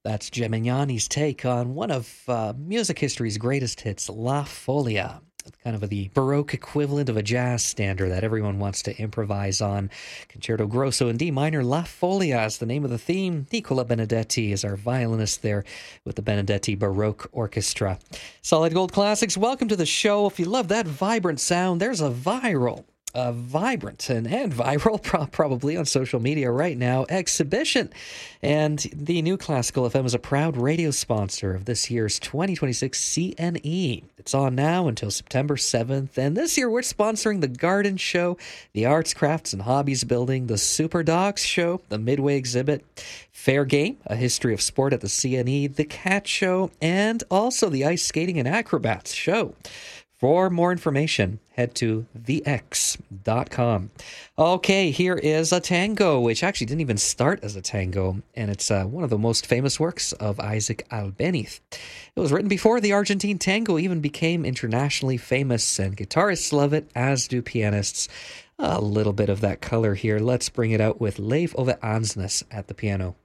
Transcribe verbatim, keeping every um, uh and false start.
That's Gemignani's take on one of uh, music history's greatest hits, La Folia. Kind of the Baroque equivalent of a jazz standard that everyone wants to improvise on. Concerto Grosso in D minor, La Folia is the name of the theme. Nicola Benedetti is our violinist there with the Benedetti Baroque Orchestra. Solid Gold Classics, welcome to the show. If you love that vibrant sound, there's a viral A vibrant and, and viral, pro- probably on social media right now, exhibition. And the New Classical F M is a proud radio sponsor of this year's twenty twenty-six C N E. It's on now until September seventh. And this year we're sponsoring the Garden Show, the Arts, Crafts, and Hobbies Building, the Super Dogs Show, the Midway Exhibit, Fair Game, a history of sport at the C N E, the Cat Show, and also the Ice Skating and Acrobats Show. For more information, head to the x dot com. Okay, here is a tango, which actually didn't even start as a tango, and it's uh, one of the most famous works of Isaac Albeniz. It was written before the Argentine tango even became internationally famous, and guitarists love it, as do pianists. A little bit of that color here. Let's bring it out with Leif Ove Ansnes at the piano.